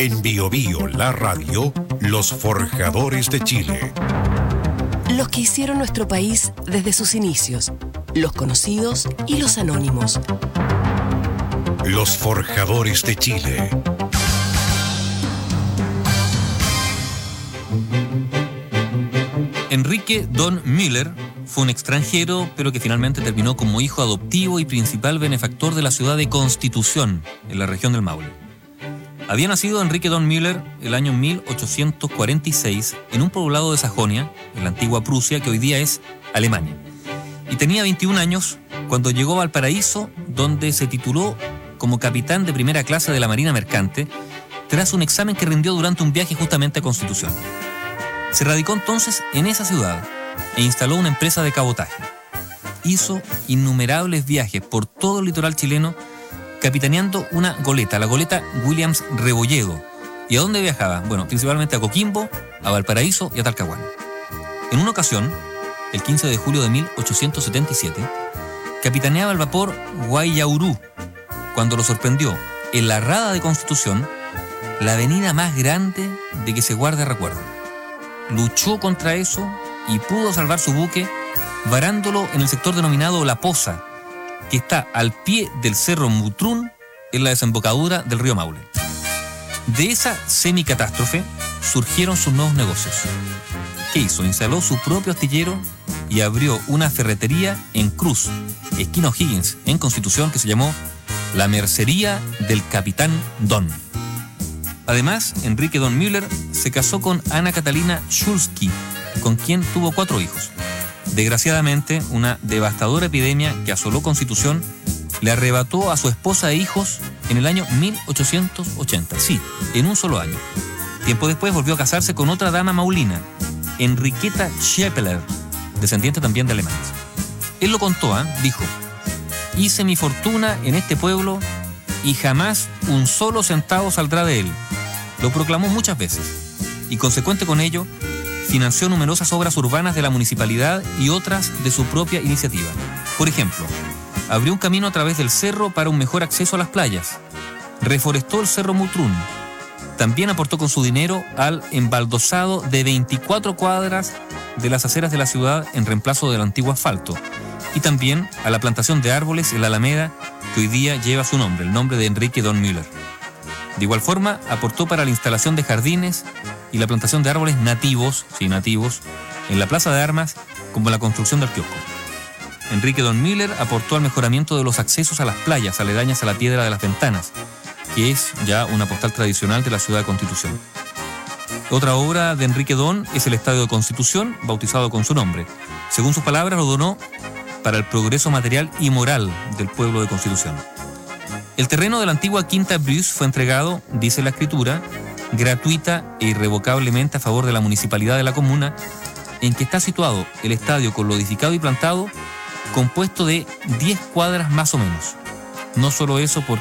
En Bio Bio, la radio, los forjadores de Chile. Los que hicieron nuestro país desde sus inicios, los conocidos y los anónimos. Los forjadores de Chile. Enrique Don Müller fue un extranjero, pero que finalmente terminó como hijo adoptivo y principal benefactor de la ciudad de Constitución, en la región del Maule. Había nacido Enrique Don Müller el año 1846 en un poblado de Sajonia, en la antigua Prusia, que hoy día es Alemania. Y tenía 21 años cuando llegó a Valparaíso, donde se tituló como capitán de primera clase de la Marina Mercante, tras un examen que rindió durante un viaje justamente a Constitución. Se radicó entonces en esa ciudad e instaló una empresa de cabotaje. Hizo innumerables viajes por todo el litoral chileno, capitaneando una goleta, la goleta Williams Rebolledo. ¿Y a dónde viajaba? Bueno, principalmente a Coquimbo, a Valparaíso y a Talcahuano. En una ocasión, el 15 de julio de 1877, capitaneaba el vapor Guayaurú, cuando lo sorprendió, en la rada de Constitución, la avenida más grande de que se guarde recuerdo. Luchó contra eso y pudo salvar su buque varándolo en el sector denominado La Poza, que está al pie del Cerro Mutrún, en la desembocadura del río Maule. De esa semicatástrofe surgieron sus nuevos negocios. ¿Qué hizo? Instaló su propio astillero y abrió una ferretería en Cruz, esquina O'Higgins, en Constitución, que se llamó La Mercería del Capitán Don. Además, Enrique Don Müller se casó con Ana Catalina Schulski, con quien tuvo 4 hijos. Desgraciadamente, una devastadora epidemia que asoló Constitución le arrebató a su esposa e hijos en el año 1880. Sí, en un solo año. Tiempo después volvió a casarse con otra dama maulina, Enriqueta Scheppeler, descendiente también de alemanes. Él lo contó, dijo: hice mi fortuna en este pueblo y jamás un solo centavo saldrá de él. Lo proclamó muchas veces y, consecuente con ello, financió numerosas obras urbanas de la municipalidad y otras de su propia iniciativa. Por ejemplo, abrió un camino a través del cerro para un mejor acceso a las playas, reforestó el Cerro Mutrún, también aportó con su dinero al embaldosado de 24 cuadras de las aceras de la ciudad en reemplazo del antiguo asfalto, y también a la plantación de árboles en la Alameda, que hoy día lleva su nombre, el nombre de Enrique Don Müller. De igual forma, aportó para la instalación de jardines y la plantación de árboles nativos, en la Plaza de Armas, como la construcción del kiosco. Enrique Don Müller aportó al mejoramiento de los accesos a las playas aledañas a la Piedra de las Ventanas, que es ya una postal tradicional de la ciudad de Constitución. Otra obra de Enrique Don es el Estadio de Constitución, bautizado con su nombre. Según sus palabras, lo donó para el progreso material y moral del pueblo de Constitución. El terreno de la antigua Quinta Bruce fue entregado, dice la escritura, gratuita e irrevocablemente a favor de la municipalidad de la comuna, en que está situado el estadio con lo edificado y plantado, compuesto de 10 cuadras más o menos. No solo eso,